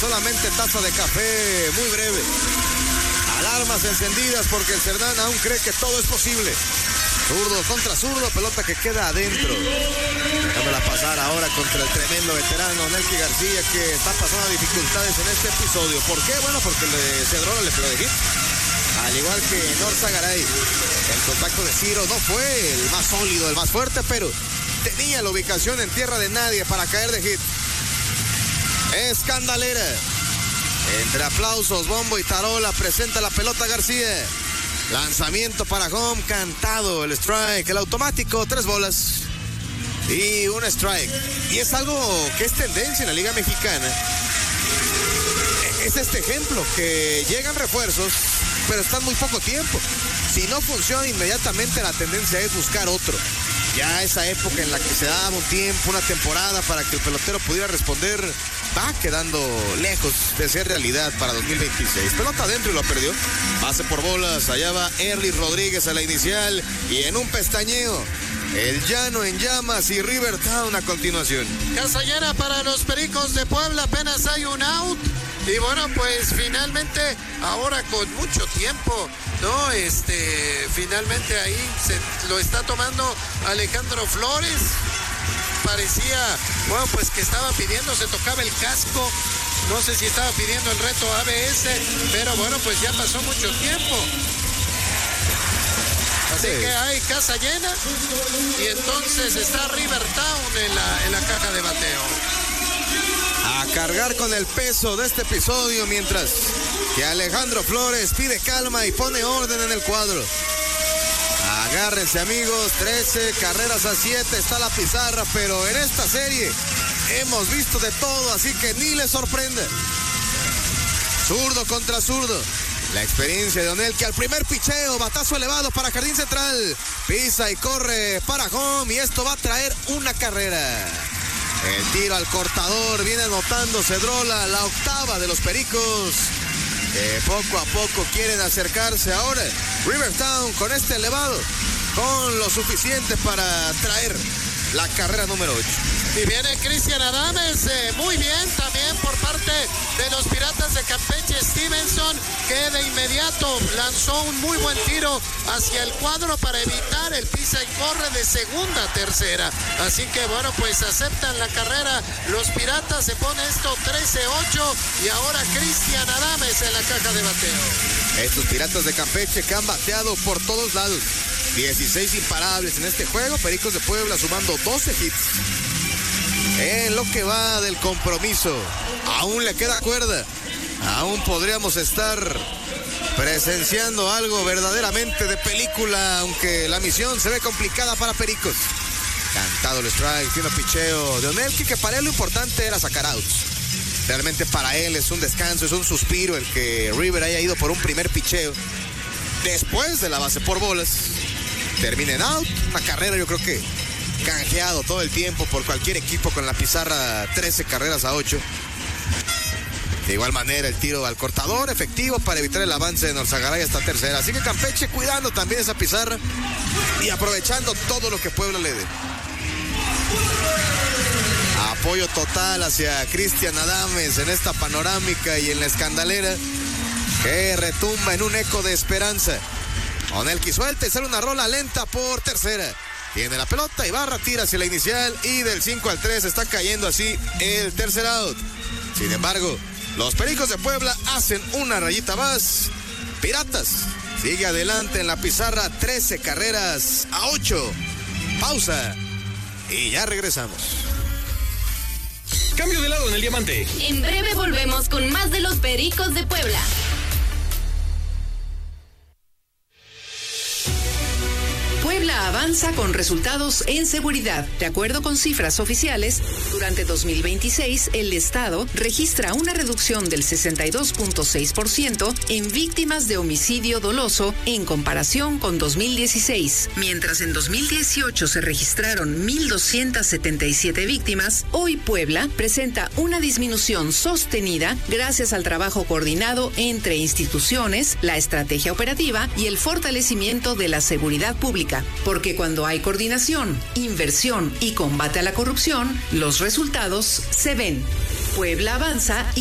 solamente taza de café muy breve. Alarmas encendidas porque el Cerdán aún cree que todo es posible. Zurdo contra zurdo, pelota que queda adentro. Dejándola pasar ahora contra el tremendo veterano Nelky García, que está pasando dificultades en este episodio. ¿Por qué? Bueno, porque Cedrola le pegó de hit. Al igual que Norza Garay. El contacto de Ciro no fue el más sólido, el más fuerte, pero tenía la ubicación en tierra de nadie para caer de hit. Escandalera. Entre aplausos, bombo y tarola presenta la pelota García. Lanzamiento para home, cantado el strike, el automático, 3 bolas y un strike. Y es algo que es tendencia en la Liga Mexicana. Es este ejemplo, que llegan refuerzos, pero están muy poco tiempo. Si no funciona inmediatamente, la tendencia es buscar otro. Ya esa época en la que se daba un tiempo, una temporada para que el pelotero pudiera responder, va quedando lejos de ser realidad para 2026. Pelota adentro y lo perdió. Pase por bolas, allá va Erlis Rodríguez a la inicial y en un pestañeo, el llano en llamas y Rivertown a continuación. Casa llena para los Pericos de Puebla, apenas hay un out. Y bueno, pues finalmente, ahora con mucho tiempo, ¿no? Finalmente ahí se lo está tomando Alejandro Flores. Parecía, bueno, pues que estaba pidiendo, se tocaba el casco. No sé si estaba pidiendo el reto ABS, pero bueno, pues ya pasó mucho tiempo. Así que hay casa llena y entonces está Rivertown en la caja de bateo. A cargar con el peso de este episodio, mientras que Alejandro Flores pide calma y pone orden en el cuadro. Agárrense, amigos, 13 carreras a 7 está la pizarra, pero en esta serie hemos visto de todo, así que ni les sorprenda. Zurdo contra zurdo. La experiencia de Onel, que al primer picheo, batazo elevado para Jardín Central, pisa y corre para home, y esto va a traer una carrera. El tiro al cortador, viene anotando Cedrola, la octava de los Pericos, que poco a poco quieren acercarse ahora. Rivertown con este elevado, con lo suficiente para traer la carrera número 8. Y viene Cristian Adames, muy bien también por parte de los Piratas de Campeche. Stevenson, que de inmediato lanzó un muy buen tiro hacia el cuadro para evitar el pisa y corre de segunda a tercera. Así que bueno, pues aceptan la carrera los Piratas, se pone esto 13-8 y ahora Cristian Adames en la caja de bateo. Estos Piratas de Campeche que han bateado por todos lados. 16 imparables en este juego, Pericos de Puebla sumando 12 hits. En lo que va del compromiso, aún le queda cuerda. Aún podríamos estar presenciando algo verdaderamente de película, aunque la misión se ve complicada para Pericos. Cantado el strike, fino picheo de Onelki, que para él lo importante era sacar outs. Realmente para él es un descanso, es un suspiro el que River haya ido por un primer picheo después de la base por bolas. Termina en out, una carrera yo creo que canjeado todo el tiempo por cualquier equipo con la pizarra 13 carreras a 8. De igual manera el tiro al cortador efectivo para evitar el avance de Norzagaray hasta tercera. Así que Campeche cuidando también esa pizarra y aprovechando todo lo que Puebla le dé. Apoyo total hacia Cristian Adames en esta panorámica y en la escandalera, que retumba en un eco de esperanza. Onelki suelta y sale una rola lenta por tercera. Tiene la pelota, Ibarra tira hacia la inicial y del 5 al 3 está cayendo así el tercer out. Sin embargo, los Pericos de Puebla hacen una rayita más. Piratas sigue adelante en la pizarra, 13 carreras a 8. Pausa y ya regresamos. Cambio de lado en el diamante. En breve volvemos con más de los Pericos de Puebla. Puebla avanza con resultados en seguridad. De acuerdo con cifras oficiales, durante 2026 el Estado registra una reducción del 62.6% en víctimas de homicidio doloso en comparación con 2016. Mientras en 2018 se registraron 1,277 víctimas, hoy Puebla presenta una disminución sostenida gracias al trabajo coordinado entre instituciones, la estrategia operativa y el fortalecimiento de la seguridad pública. Porque cuando hay coordinación, inversión y combate a la corrupción, los resultados se ven. Puebla avanza y